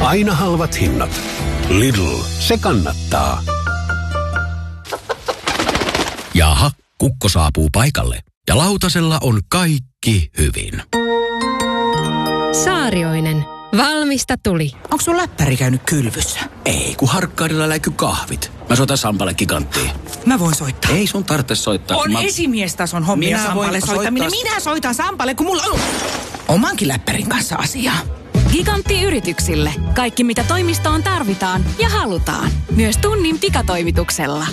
Aina halvat hinnat. Lidl, se kannattaa. Jaha, kukko saapuu paikalle ja lautasella on kaikki hyvin. Saarioinen. Valmista tuli. Onko sun läppäri käynyt kylvyssä? Ei, kun Harkkaudella läiky kahvit. Mä soitan Sampalle Giganttiin. Mä voin soittaa. Ei sun tarvitse soittaa. On esimiestason hommia Sampalle soittaminen. Minä soitan Sampalle, kun mulla on omankin läppärin kanssa asiaa. Gigantti yrityksille. Kaikki mitä toimistoon tarvitaan ja halutaan. Myös tunnin pikatoimituksella.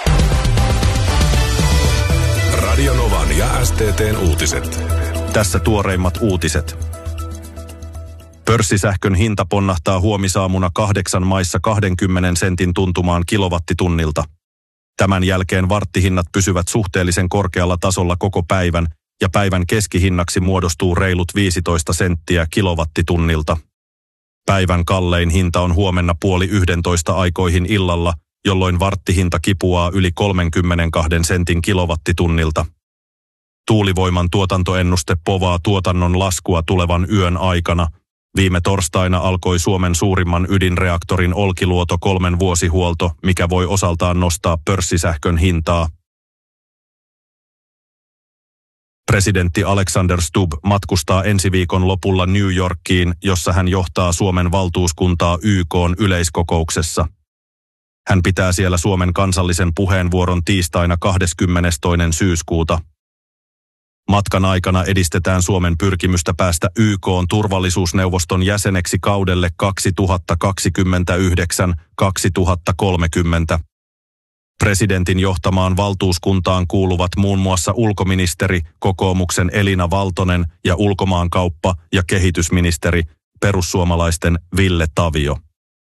Radio Novan ja STT:n uutiset. Tässä tuoreimmat uutiset. Pörssisähkön hinta ponnahtaa huomisaamuna 8 maissa 20 sentin tuntumaan kilowattitunnilta. Tämän jälkeen warttihinnat pysyvät suhteellisen korkealla tasolla koko päivän ja päivän keskihinnaksi muodostuu reilut 15 senttiä kilowattitunnilta. Päivän kallein hinta on huomenna 10:30 aikoihin illalla, jolloin warttihinta kipuaa yli 32 sentin kilowattitunnilta. Tuulivoiman tuotantoennuste povaa tuotannon laskua tulevan yön aikana. Viime torstaina alkoi Suomen suurimman ydinreaktorin Olkiluoto 3 vuosihuolto, mikä voi osaltaan nostaa pörssisähkön hintaa. Presidentti Alexander Stubb matkustaa ensi viikon lopulla New Yorkiin, jossa hän johtaa Suomen valtuuskuntaa YK:n yleiskokouksessa. Hän pitää siellä Suomen kansallisen puheenvuoron tiistaina 22. syyskuuta. Matkan aikana edistetään Suomen pyrkimystä päästä YK:n turvallisuusneuvoston jäseneksi kaudelle 2029-2030. Presidentin johtamaan valtuuskuntaan kuuluvat muun muassa ulkoministeri, kokoomuksen Elina Valtonen ja ulkomaankauppa- ja kehitysministeri, perussuomalaisten Ville Tavio.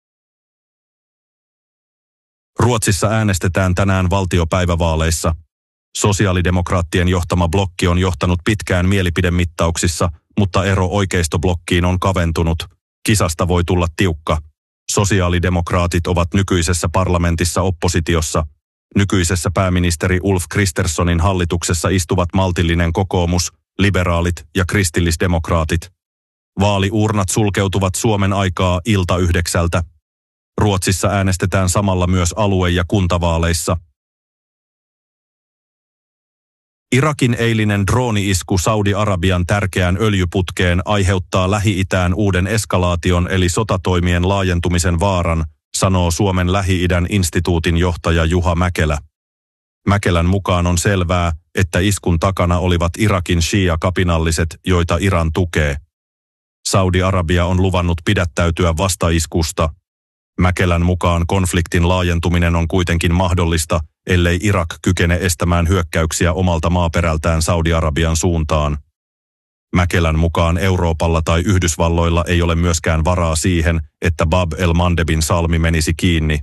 Ruotsissa äänestetään tänään valtiopäivävaaleissa. Sosiaalidemokraattien johtama blokki on johtanut pitkään mielipidemittauksissa, mutta ero oikeistoblokkiin on kaventunut. Kisasta voi tulla tiukka. Sosiaalidemokraatit ovat nykyisessä parlamentissa oppositiossa. Nykyisessä pääministeri Ulf Kristerssonin hallituksessa istuvat maltillinen kokoomus, liberaalit ja kristillisdemokraatit. Vaaliurnat sulkeutuvat Suomen aikaa ilta 9:00. Ruotsissa äänestetään samalla myös alue- ja kuntavaaleissa. Irakin eilinen drooni-isku Saudi-Arabian tärkeään öljyputkeen aiheuttaa Lähi-Itään uuden eskalaation eli sotatoimien laajentumisen vaaran, sanoo Suomen Lähi-idän instituutin johtaja Juha Mäkelä. Mäkelän mukaan on selvää, että iskun takana olivat Irakin shia-kapinalliset, joita Iran tukee. Saudi-Arabia on luvannut pidättäytyä vastaiskusta. Mäkelän mukaan konfliktin laajentuminen on kuitenkin mahdollista, ellei Irak kykene estämään hyökkäyksiä omalta maaperältään Saudi-Arabian suuntaan. Mäkelän mukaan Euroopalla tai Yhdysvalloilla ei ole myöskään varaa siihen, että Bab el-Mandebin salmi menisi kiinni.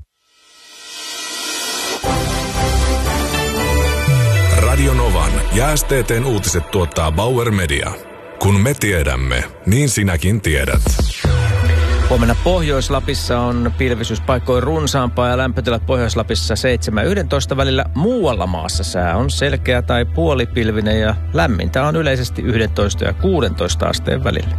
Radio Novan ja STT:n uutiset tuottaa Bauer Media. Kun me tiedämme, niin sinäkin tiedät. Huomenna Pohjois-Lapissa on pilvisyspaikkoja runsaampaa ja lämpötilat Pohjois-Lapissa 7-11 välillä. Muualla maassa sää on selkeä tai puolipilvinen ja lämmintä on yleisesti 11 ja 16 asteen välillä.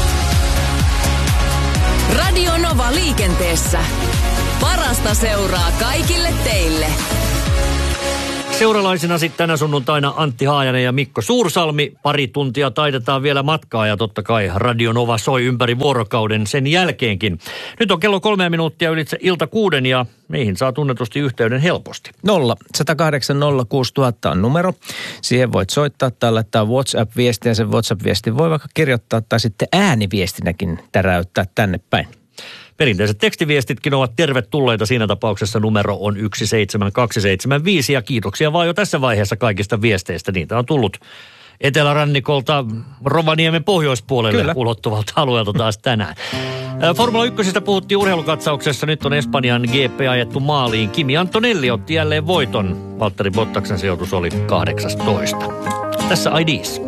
Radio Nova liikenteessä. Parasta seuraa kaikille teille. Seuralaisina sitten tänä sunnuntaina Antti Haajanen ja Mikko Suursalmi. Pari tuntia taidetaan vielä matkaa ja totta kai Radio Nova soi ympäri vuorokauden sen jälkeenkin. Nyt on kello 3 minuuttia ylitse ilta 6 ja meihin saa tunnetusti yhteyden helposti. 0806000 on numero. Siihen voit soittaa tai laittaa WhatsApp-viestiä. Sen WhatsApp-viestin voi vaikka kirjoittaa tai sitten ääniviestinäkin täräyttää tänne päin. Perinteiset tekstiviestitkin ovat tervetulleita. Siinä tapauksessa numero on 17275 ja kiitoksia vaan jo tässä vaiheessa kaikista viesteistä. Niitä on tullut etelärannikolta Rovaniemen pohjoispuolelle Kyllä. ulottuvalta alueelta taas tänään. Formula 1 puhuttiin urheilukatsauksessa. Nyt on Espanjan GP ajettu maaliin. Kimi Antonelli otti jälleen voiton. Valtteri Bottaksen sijoitus oli 18. Tässä IDs.